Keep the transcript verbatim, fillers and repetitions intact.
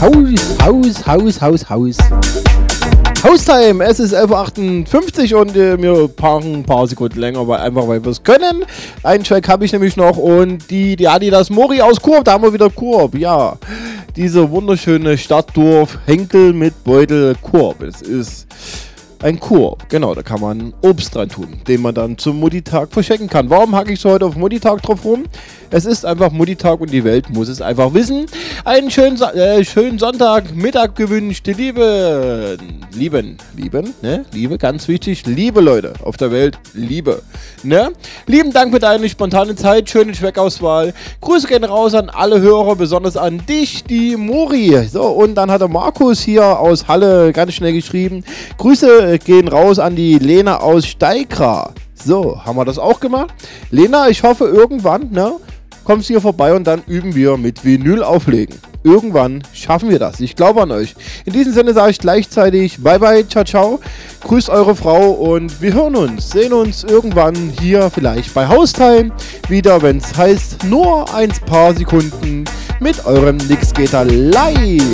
Haus, Haus, Haus, Haus, Haus. Haustime, es ist elf Uhr achtundfünfzig und äh, wir parken ein paar Sekunden länger, weil, einfach weil wir es können. Einen Track habe ich nämlich noch und die, die Adidas Mori aus Kurb, da haben wir wieder Kurb, ja. Diese wunderschöne Stadtdorf Henkel mit Beutel Kurb. Es ist ein Korb, genau, da kann man Obst dran tun, den man dann zum Muttitag verschenken kann. Warum hacke ich so heute auf Muttitag drauf rum? Es ist einfach Muttitag und die Welt muss es einfach wissen. Einen schönen, äh, schönen Sonntagmittag gewünscht, die Liebe, lieben, lieben, ne, Liebe, ganz wichtig, Liebe Leute auf der Welt, Liebe, ne. Lieben Dank für deine spontane Zeit, schöne Trackauswahl. Grüße gehen raus an alle Hörer, besonders an dich, die Mori. So, und dann hat der Markus hier aus Halle ganz schnell geschrieben, Grüße gehen raus an die Lena aus Steigra. So, haben wir das auch gemacht. Lena, ich hoffe irgendwann, ne, kommst du hier vorbei und dann üben wir mit Vinyl auflegen. Irgendwann schaffen wir das. Ich glaube an euch. In diesem Sinne sage ich gleichzeitig bye bye, ciao ciao. Grüßt eure Frau und wir hören uns, sehen uns irgendwann hier vielleicht bei Haustime wieder, wenn es heißt nur ein paar Sekunden mit eurem Nixgator live.